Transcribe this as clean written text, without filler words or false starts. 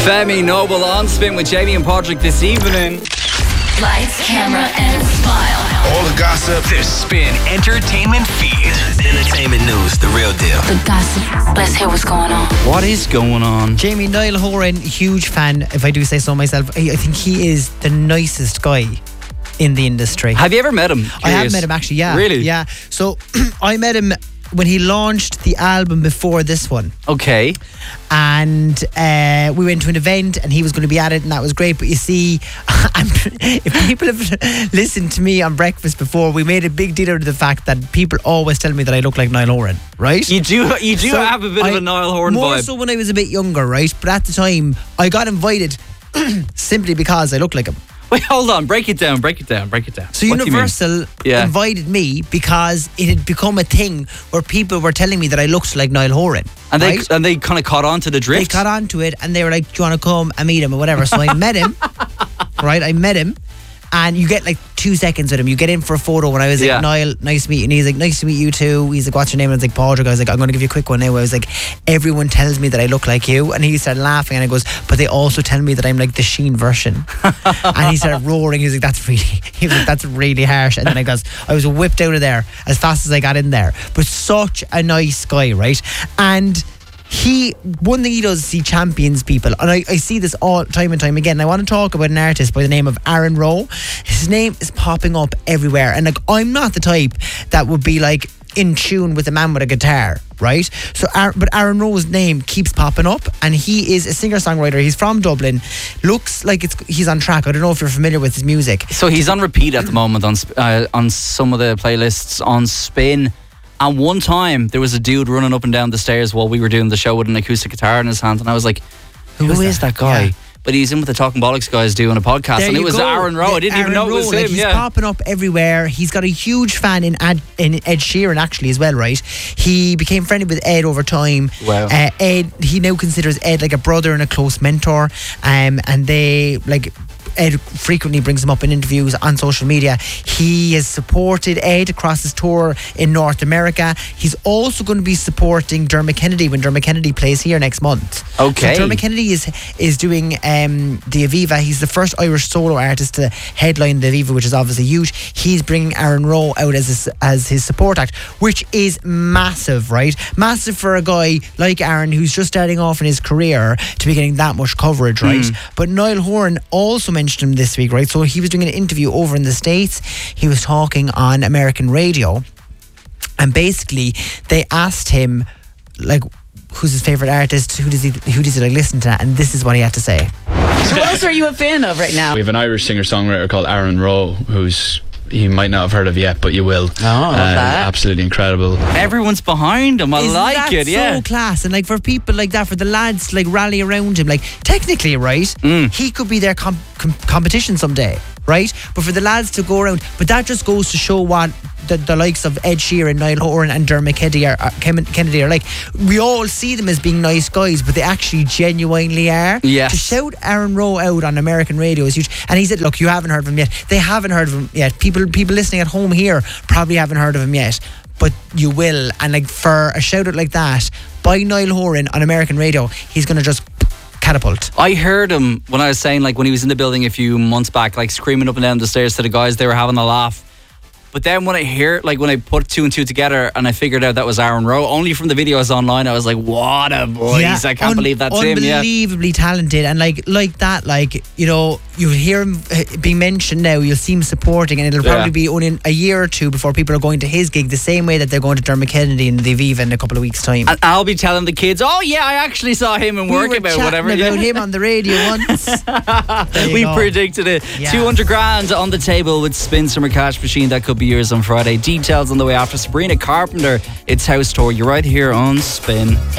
Femi Noble on Spin with Jamie and Padraig this evening. Lights, camera, and smile. All the gossip. The Spin Entertainment Feed. Entertainment news, the real deal. The gossip. Let's hear what's going on. What is going on? Jamie, Niall Horan, huge fan, if I do say so myself. I think he is the nicest guy in the industry. Have you ever met him? I have met him actually, yeah. Really? Yeah. So I met him when he launched the album before this one. Okay. And we went to an event and he was going to be at it and that was great. But you see, if people have listened to me on Breakfast before, we made a big deal out of the fact that people always tell me that I look like Niall Horan, right? You do so have a bit of a Niall Horan more vibe. More so when I was a bit younger, right? But at the time, I got invited simply because I look like him. Wait, hold on. Break it down. So Universal invited me because it had become a thing where people were telling me that I looked like Niall Horan. And they kind of caught on to the drift. They caught on to it and they were like, do you want to come and meet him or whatever? So I met him, right? I met him. And you get like 2 seconds with him. You get in for a photo. And I was like, Niall, nice to meet you. And he's like, nice to meet you too. He's like, what's your name? And I was like, Padraig. I was like, I'm going to give you a quick one now. I was like, everyone tells me that I look like you. And he started laughing and I goes, but they also tell me that I'm like the Sheen version. And he started roaring. He was like, that's really harsh. And then I was whipped out of there as fast as I got in there. But such a nice guy, right? And one thing he does is he champions people, and I see this all time and time again. I want to talk about an artist by the name of Aaron Rowe. His name is popping up everywhere, and like I'm not the type that would be like in tune with a man with a guitar, right? But Aaron Rowe's name keeps popping up, and he is a singer-songwriter. He's from Dublin. Looks like he's on track. I don't know if you're familiar with his music. So he's on repeat at the moment on some of the playlists on Spin. And one time, there was a dude running up and down the stairs while we were doing the show with an acoustic guitar in his hand. And I was like, who is that guy? Yeah. But he's in with the Talking Bollocks guys doing a podcast. And it was Aaron Rowe. I didn't even know it was him. He's popping up everywhere. He's got a huge fan in Ed Sheeran actually as well, right? He became friendly with Ed over time. Wow. Ed, he now considers Ed like a brother and a close mentor. And they like... Ed frequently brings him up in interviews on social media. He has supported Ed across his tour in North America. He's also going to be supporting Dermot Kennedy when Dermot Kennedy plays here next month. Okay. So Dermot Kennedy is doing the Aviva. He's the first Irish solo artist to headline the Aviva, which is obviously huge. He's bringing Aaron Rowe out as his support act, which is massive, right? Massive for a guy like Aaron who's just starting off in his career to be getting that much coverage, right? But Niall Horan also mentioned him this week, right? So he was doing an interview over in the States. He was talking on American radio, and basically they asked him like, who's his favourite artist, who does he like listen to, and this is what he had to say. Who else are you a fan of right now? We have an Irish singer-songwriter called Aaron Rowe, you might not have heard of yet, but you will. Oh, I love that. Absolutely incredible. Everyone's behind him. I like it, yeah. So class. And like for people like that, for the lads to like rally around him, like technically, right, he could be their competition someday, right? But for the lads to go around, but that just goes to show what the likes of Ed Sheeran, Niall Horan and Dermot Kennedy are like. We all see them as being nice guys, but they actually genuinely are. Yes. To shout Aaron Rowe out on American radio is huge. And he said, look, you haven't heard of him yet. They haven't heard of him yet. People listening at home here probably haven't heard of him yet, but you will. And like for a shout out like that by Niall Horan on American radio, he's going to just catapult. I heard him when I was saying, like, when he was in the building a few months back, like screaming up and down the stairs to the guys. They were having a laugh. But then when I put two and two together and I figured out that was Aaron Rowe, only from the videos online, I was like, what a voice. Yeah, I can't believe that's him. Unbelievably talented. And like that, like, you know, you'll hear him being mentioned now, you'll see him supporting, and it'll probably be only in a year or two before people are going to his gig, the same way that they're going to Dermot Kennedy in the Aviva in a couple of weeks' time. And I'll be telling the kids, oh yeah, I actually saw him in work about whatever. We were chatting about him on the radio once. We predicted it. Yeah. 200 grand on the table with Spin Summer Cash Machine. That could be yours on Friday. Details on the way after. Sabrina Carpenter, It's House Tour. You're right here on Spin.